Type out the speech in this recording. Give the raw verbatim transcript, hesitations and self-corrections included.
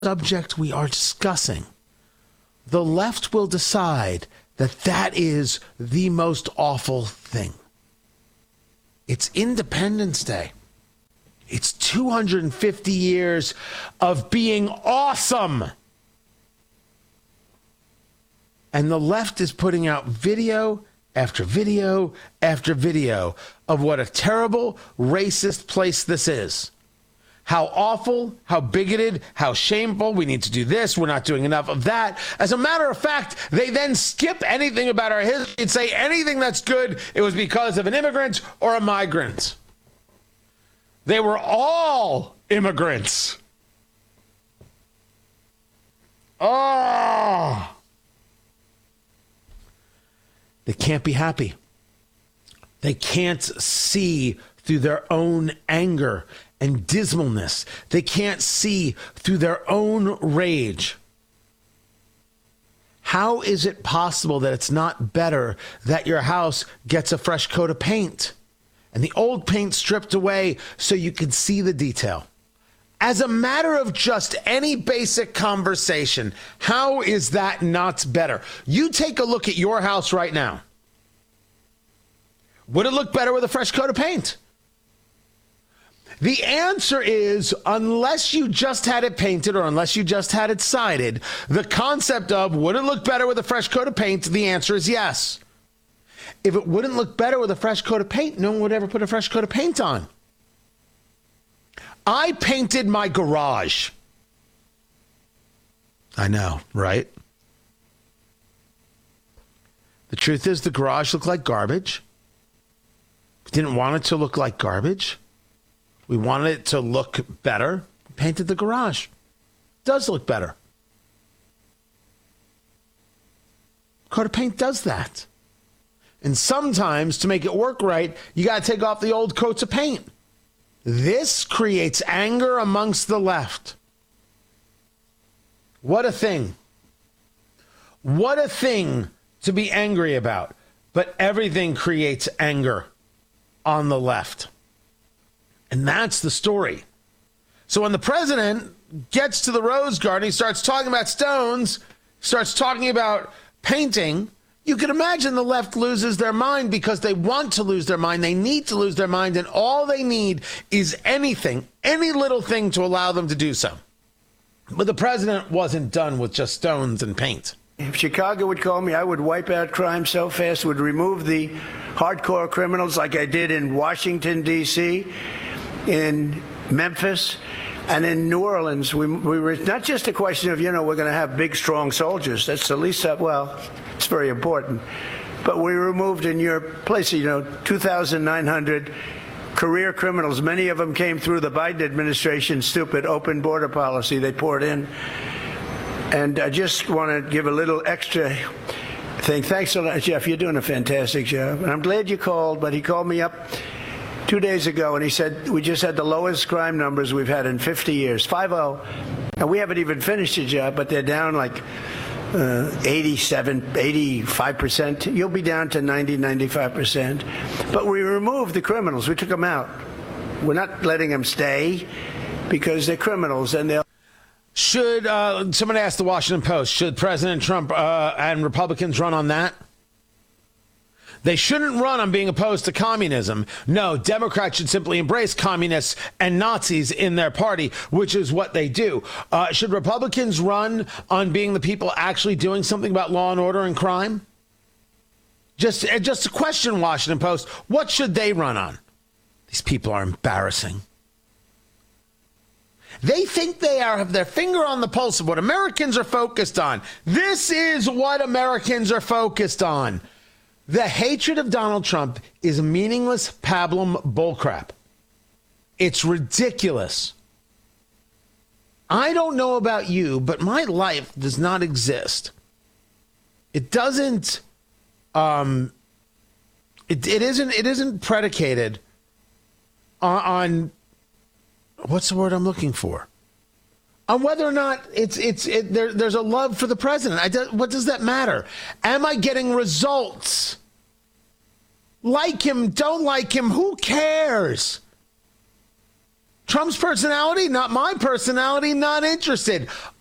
subject we are discussing, the left will decide that that is the most awful thing. It's Independence Day. It's two hundred fifty years of being awesome. And the left is putting out video after video after video of what a terrible, racist place this is. How awful, how bigoted, how shameful. We need to do this. We're not doing enough of that. As a matter of fact, they then skip anything about our history and say anything that's good, it was because of an immigrant or a migrant. They were all immigrants. Oh. They can't be happy. They can't see through their own anger and dismalness. They can't see through their own rage. How is it possible that it's not better that your house gets a fresh coat of paint and the old paint stripped away so you can see the detail? As a matter of just any basic conversation, how is that not better? You take a look at your house right now. Would it look better with a fresh coat of paint? The answer is, unless you just had it painted or unless you just had it sided, the concept of would it look better with a fresh coat of paint, the answer is yes. If it wouldn't look better with a fresh coat of paint, no one would ever put a fresh coat of paint on. I painted my garage. I know, right? The truth is the garage looked like garbage. We didn't want it to look like garbage. We wanted it to look better. We painted the garage. It does look better. Coat of paint does that. And sometimes to make it work right, you got to take off the old coats of paint. This creates anger amongst the left. What a thing. What a thing to be angry about. But everything creates anger on the left. And that's the story. So when the president gets to the Rose Garden, he starts talking about stones, starts talking about painting, you can imagine the left loses their mind because they want to lose their mind. They need to lose their mind, and all they need is anything, any little thing to allow them to do so. But the president wasn't done with just stones and paint. If Chicago would call me, I would wipe out crime so fast, would remove the hardcore criminals like I did in Washington, D C, in Memphis, and in New Orleans. We, we were not just a question of, you know, we're going to have big, strong soldiers. That's the least, of, well, it's very important. But we removed in your place, you know, two thousand nine hundred career criminals. Many of them came through the Biden administration's stupid open border policy. They poured in. And I just want to give a little extra thing. Thanks a lot, Jeff. You're doing a fantastic job. And I'm glad you called, but he called me up two days ago, and he said, we just had the lowest crime numbers we've had in fifty years, five oh. And we haven't even finished the job, but they're down like uh, eighty-seven, eighty-five percent. You'll be down to ninety, ninety-five percent. But we removed the criminals. We took them out. We're not letting them stay because they're criminals, and they'll. Should, uh, someone asked the Washington Post, should President Trump uh, and Republicans run on that? They shouldn't run on being opposed to communism. No, Democrats should simply embrace communists and Nazis in their party, which is what they do. Uh, should Republicans run on being the people actually doing something about law and order and crime? Just, just a question, Washington Post. What should they run on? These people are embarrassing. They think they are, have their finger on the pulse of what Americans are focused on. This is what Americans are focused on. The hatred of Donald Trump is meaningless pablum bullcrap. It's ridiculous. I don't know about you, but my life does not exist. It doesn't. Um, it it isn't. It isn't predicated on. on what's the word I'm looking for? On whether or not it's it's it, there, there's a love for the president. I do, what does that matter? Am I getting results? Like him, don't like him, who cares? Trump's personality, not my personality, not interested.